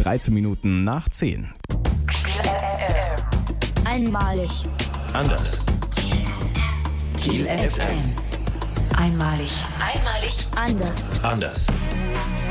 13 Minuten nach 10. Einmalig. Anders. Kiel FM. Einmalig. Anders. Anders.